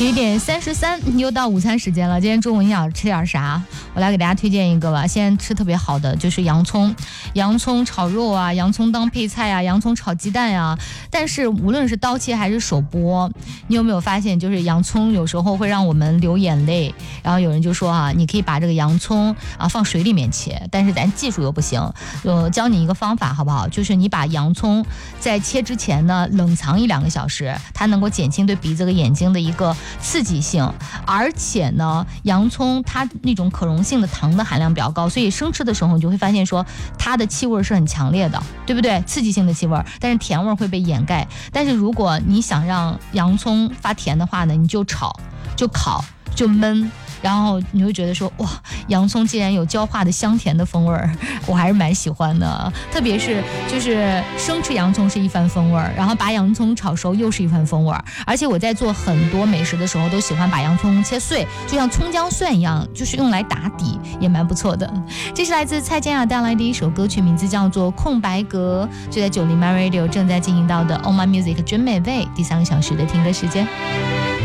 11:33，又到午餐时间了。今天中午你想吃点啥？我来给大家推荐一个吧。现在吃特别好的就是洋葱炒肉啊，洋葱当配菜啊，洋葱炒鸡蛋啊。但是无论是刀切还是手剥，你有没有发现，就是洋葱有时候会让我们流眼泪。然后有人就说啊，你可以把这个洋葱啊放水里面切，但是咱技术又不行。教你一个方法好不好？就是你把洋葱在切之前呢冷藏1-2个小时，它能够减轻对鼻子和眼睛的一个刺激性，而且呢，洋葱它那种可溶性的糖的含量比较高，所以生吃的时候你就会发现说它的气味是很强烈的，对不对？刺激性的气味，但是甜味会被掩盖。但是如果你想让洋葱发甜的话呢，你就炒、就烤、就焖。然后你会觉得说，哇，洋葱既然有焦化的香甜的风味儿，我还是蛮喜欢的。特别是就是生吃洋葱是一番风味儿，然后把洋葱炒熟又是一番风味儿。而且我在做很多美食的时候，都喜欢把洋葱切碎，就像葱姜蒜一样，就是用来打底，也蛮不错的。这是来自蔡健雅带来的一首歌曲，名字叫做《空白格》，就在90MY Radio 正在进行到的 On My Music 真美味第3个小时的听歌时间。